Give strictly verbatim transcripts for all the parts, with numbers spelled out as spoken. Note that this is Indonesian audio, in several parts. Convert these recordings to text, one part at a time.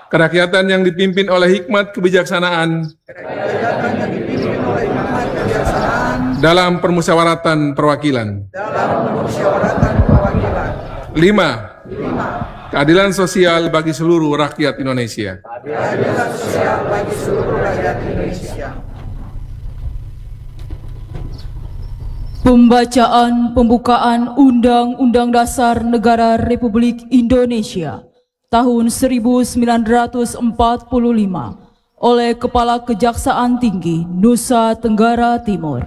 Kerakyatan yang dipimpin oleh hikmat kebijaksanaan Kerakyatan yang dipimpin oleh hikmat kebijaksanaan dalam permusyawaratan perwakilan. dalam permusyawaratan perwakilan. Lima, Lima. keadilan sosial bagi seluruh rakyat Indonesia. Keadilan sosial bagi seluruh rakyat Indonesia. Pembacaan pembukaan Undang-Undang Dasar Negara Republik Indonesia tahun seribu sembilan ratus empat puluh lima oleh Kepala Kejaksaan Tinggi Nusa Tenggara Timur.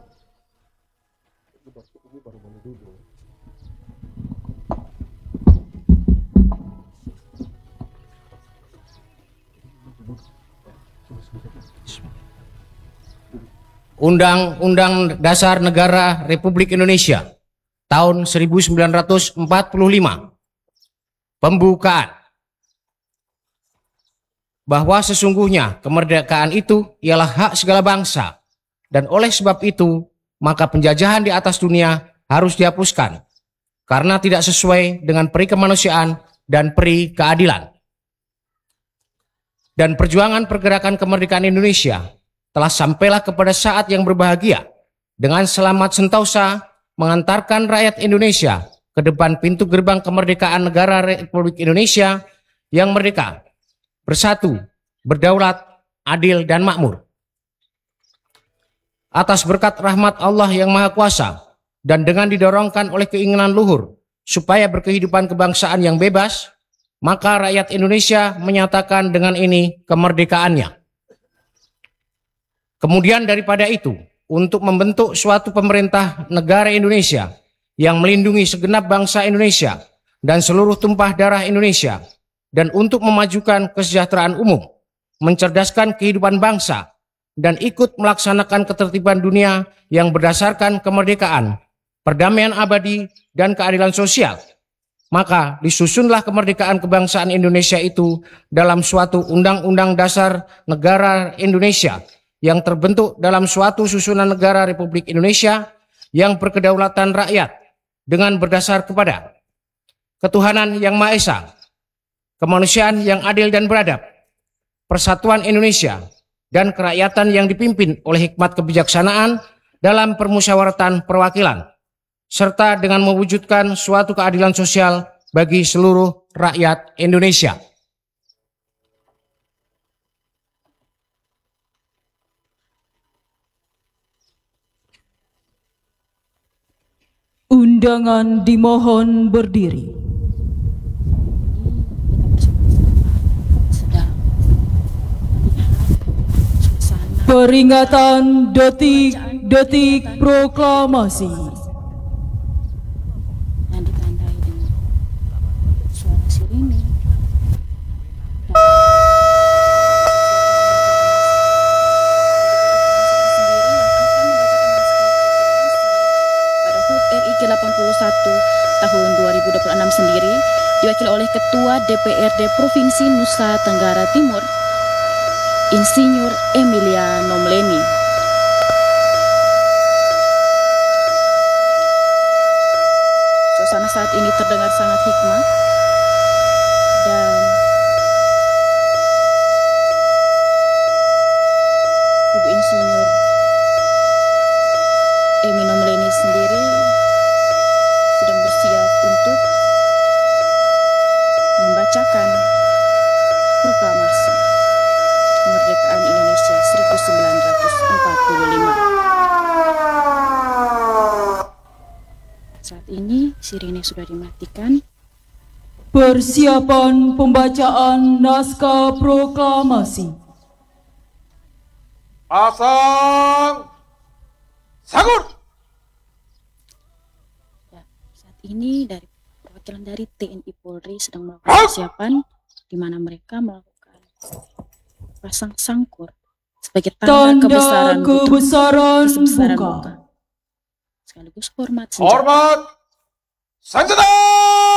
Undang-Undang Dasar Negara Republik Indonesia tahun seribu sembilan ratus empat puluh lima. Pembukaan. Bahwa sesungguhnya kemerdekaan itu ialah hak segala bangsa, dan oleh sebab itu maka penjajahan di atas dunia harus dihapuskan karena tidak sesuai dengan peri kemanusiaan dan peri keadilan. Dan perjuangan pergerakan kemerdekaan Indonesia telah sampailah kepada saat yang berbahagia dengan selamat sentosa mengantarkan rakyat Indonesia ke depan pintu gerbang kemerdekaan negara Republik Indonesia yang merdeka, bersatu, berdaulat, adil, dan makmur. Atas berkat rahmat Allah yang Maha Kuasa dan dengan didorongkan oleh keinginan luhur supaya berkehidupan kebangsaan yang bebas, maka rakyat Indonesia menyatakan dengan ini kemerdekaannya. Kemudian daripada itu, untuk membentuk suatu pemerintah negara Indonesia yang melindungi segenap bangsa Indonesia dan seluruh tumpah darah Indonesia, dan untuk memajukan kesejahteraan umum, mencerdaskan kehidupan bangsa, dan ikut melaksanakan ketertiban dunia yang berdasarkan kemerdekaan, perdamaian abadi, dan keadilan sosial, maka disusunlah kemerdekaan kebangsaan Indonesia itu dalam suatu Undang-Undang Dasar Negara Indonesia yang terbentuk dalam suatu susunan negara Republik Indonesia yang berkedaulatan rakyat dengan berdasar kepada ketuhanan yang Maha Esa, kemanusiaan yang adil dan beradab, persatuan Indonesia, dan kerakyatan yang dipimpin oleh hikmat kebijaksanaan dalam permusyawaratan perwakilan, serta dengan mewujudkan suatu keadilan sosial bagi seluruh rakyat Indonesia. Undangan dimohon berdiri. Peringatan detik-detik proklamasi. Yang ditandai dengan suara sirine. delapan puluh satu tahun dua ribu dua puluh enam sendiri diwakili oleh Ketua D P R D Provinsi Nusa Tenggara Timur, Insinyur Emilia Nomleni. Suasana saat ini terdengar sangat hikmat dan Ibu Insinyur Emi Nomleni sendiri sedang bersiap untuk membacakan proklamasi kemerdekaan Indonesia seribu sembilan ratus empat puluh lima. Saat ini sirine sudah dimatikan. Persiapan pembacaan naskah proklamasi. Pasang Sagur. Ya, saat ini dari perwakilan dari T N I Polri sedang melakukan persiapan di mana mereka melakukan pasang sangkur sebagai tanda, Tanda kebesaran, kebesaran kebesaran buka. buka. Sekaligus hormat senjata. Hormat senjata.